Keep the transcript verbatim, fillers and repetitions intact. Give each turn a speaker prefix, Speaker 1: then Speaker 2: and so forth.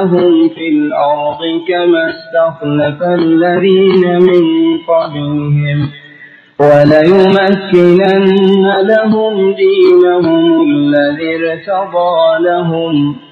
Speaker 1: هم في الأرض كما استخلف الذين من قبلهم وليمكنن لهم دينهم الذي ارتضى لهم